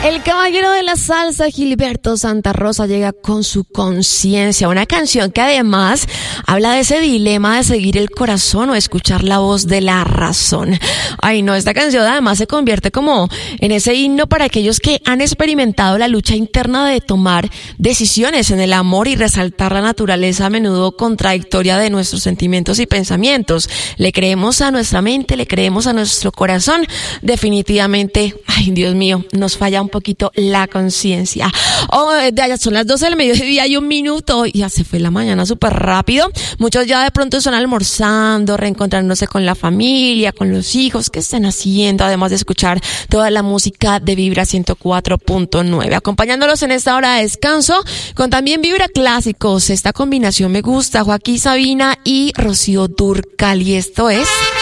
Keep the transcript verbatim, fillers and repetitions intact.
El caballero de la salsa, Gilberto Santa Rosa, llega con Su Conciencia, una canción que además habla de ese dilema de seguir el corazón o escuchar la voz de la razón. Ay, no, esta canción además se convierte como en ese himno para aquellos que han experimentado la lucha interna de tomar decisiones en el amor y resaltar la naturaleza a menudo contradictoria de nuestros sentimientos y pensamientos. Le creemos a nuestra mente, le creemos a nuestro corazón. Definitivamente, ay, Dios mío, nos falla un poquito la conciencia. Oh, de allá son las doce del mediodía y un minuto. Ya se fue la mañana súper rápido. Muchos ya de pronto están almorzando, reencontrándose con la familia, con los hijos. ¿Qué están haciendo? Además de escuchar toda la música de Vibra ciento cuatro punto nueve. Acompañándolos en esta hora de descanso con también Vibra Clásicos. Esta combinación me gusta. Joaquín Sabina y Rocío Dúrcal. Y esto es